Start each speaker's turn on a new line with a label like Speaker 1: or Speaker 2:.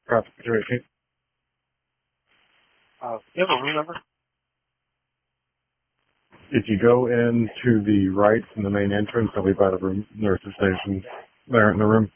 Speaker 1: Traffic 218.
Speaker 2: You have a room number?
Speaker 1: If you go in to the right from the main entrance, I'll be by the room, nurse's station there in the room.